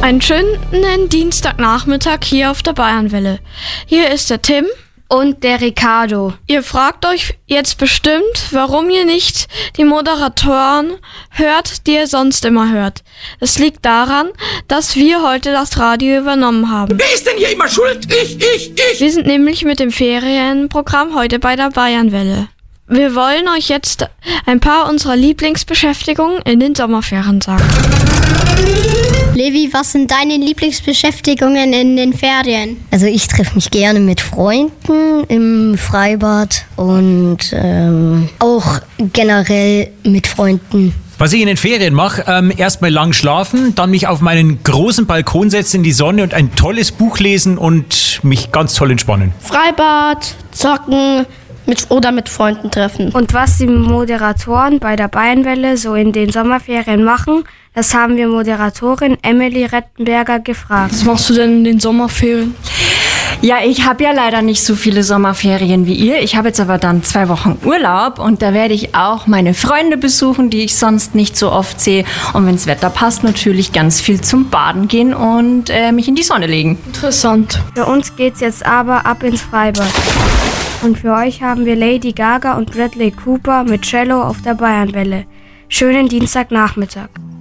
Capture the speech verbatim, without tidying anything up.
Einen schönen Dienstagnachmittag hier auf der Bayernwelle. Hier ist der Tim und der Ricardo. Ihr fragt euch jetzt bestimmt, warum ihr nicht die Moderatoren hört, die ihr sonst immer hört. Es liegt daran, dass wir heute das Radio übernommen haben. Wer ist denn hier immer schuld? Ich, ich, ich! Wir sind nämlich mit dem Ferienprogramm heute bei der Bayernwelle. Wir wollen euch jetzt ein paar unserer Lieblingsbeschäftigungen in den Sommerferien sagen. Levi, was sind deine Lieblingsbeschäftigungen in den Ferien? Also ich treffe mich gerne mit Freunden im Freibad und ähm, auch generell mit Freunden. Was ich in den Ferien mache, ähm, erstmal lang schlafen, dann mich auf meinen großen Balkon setzen in die Sonne und ein tolles Buch lesen und mich ganz toll entspannen. Freibad, zocken mit, oder mit Freunden treffen. Und was die Moderatoren bei der Bayernwelle so in den Sommerferien machen, das haben wir Moderatorin Emily Rettenberger gefragt. Was machst du denn in den Sommerferien? Ja, ich habe ja leider nicht so viele Sommerferien wie ihr. Ich habe jetzt aber dann zwei Wochen Urlaub und da werde ich auch meine Freunde besuchen, die ich sonst nicht so oft sehe. Und wenn das Wetter passt, natürlich ganz viel zum Baden gehen und äh, mich in die Sonne legen. Interessant. Für uns geht's jetzt aber ab ins Freibad. Und für euch haben wir Lady Gaga und Bradley Cooper mit Cello auf der Bayernwelle. Schönen Dienstagnachmittag.